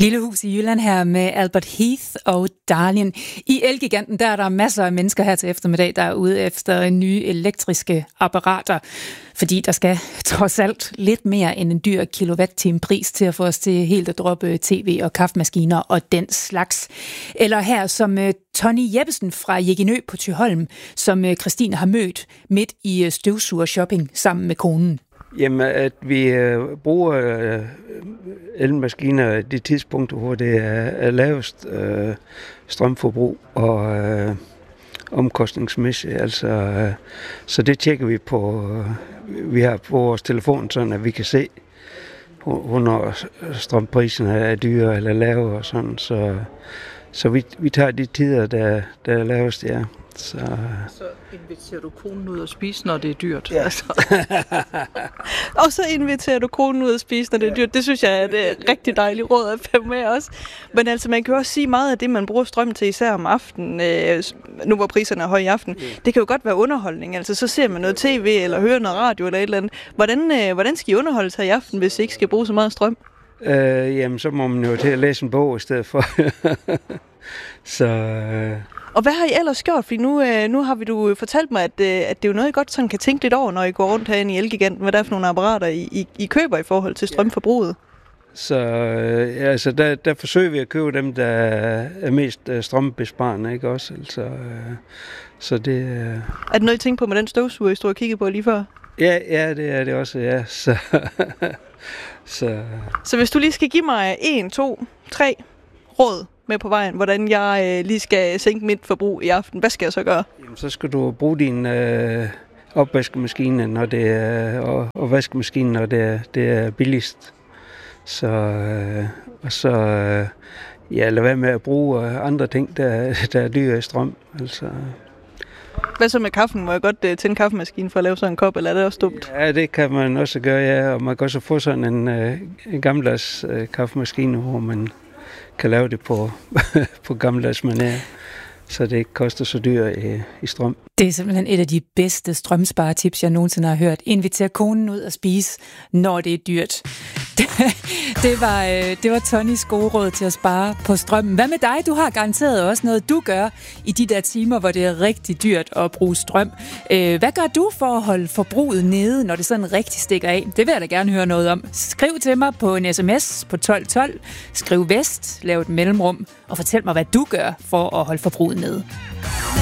Lille hus i Jylland her med Albert Heath og Darlien. I Elgiganten der er der masser af mennesker her til eftermiddag, der er ude efter nye elektriske apparater. Fordi der skal trods alt lidt mere end en dyr kilowatt-time pris til at få os til helt at droppe tv og kaffemaskiner og den slags. Eller her som Tony Jeppesen fra Jegginø på Thyholm, som Christine har mødt midt i støvsugershopping sammen med konen. Jamen, at vi bruger elmaskiner de tidspunkter, hvor det er lavest strømforbrug og omkostningsmæssigt. Altså, så det tjekker vi på. Vi har på vores telefon, sådan at vi kan se, hvornår strømpriserne er dyre eller lave og sådan. Så vi tager de tider, der er lavest, ja. Så inviterer du konen ud at spise, når det er dyrt. Ja. Og så inviterer du konen ud at spise, når det er dyrt. Det synes jeg er et rigtig dejligt råd at få med os. Men altså, man kan jo også sige meget af det, man bruger strøm til, især om aftenen, nu hvor priserne er høje i aften. Det kan jo godt være underholdning. Altså, så ser man noget tv, eller hører noget radio, eller et eller andet. Hvordan skal I underholde sig i aften, hvis I ikke skal bruge så meget strøm? Jamen, så må man jo til at læse en bog i stedet for. Og hvad har I ellers gjort? Fordi nu har du fortalt mig, at det er jo noget, I godt sådan kan tænke lidt over, når I går rundt herinde i Elgiganten. Hvad der er for nogle apparater, I køber i forhold til strømforbruget? Så altså, der forsøger vi at købe dem, der er mest strømbesparende, ikke også? Altså, så det... Er det noget, I tænker på med den støvsuger, I stod og kiggede på lige før? Ja, det er det også, ja. Så hvis du lige skal give mig 1, 2, 3 råd med på vejen, hvordan jeg lige skal sænke mit forbrug i aften, hvad skal jeg så gøre? Jamen, så skal du bruge din opvaskemaskine, når det er, og vaskemaskinen, når det er billigst. Så lad være med at bruge andre ting, der er dyre i strøm. Altså. Hvad så med kaffen? Må jeg godt tænde kaffemaskinen for at lave sådan en kop, eller er det også dumt? Ja, det kan man også gøre, ja. Og man kan også få sådan en gammeldags kaffemaskine, hvor man kan lave det på gammeldags manér, så det ikke koster så dyrt i strøm. Det er simpelthen et af de bedste strømsparetips, jeg nogensinde har hørt. Inviter konen ud at spise, når det er dyrt. Det var Tonys gode råd til at spare på strømmen. Hvad med dig? Du har garanteret også noget, du gør i de der timer, hvor det er rigtig dyrt at bruge strøm. Hvad gør du for at holde forbruget nede, når det sådan rigtig stikker af? Det vil jeg da gerne høre noget om. Skriv til mig på en sms på 1212. Skriv vest, lav et mellemrum og fortæl mig, hvad du gør for at holde forbruget nede.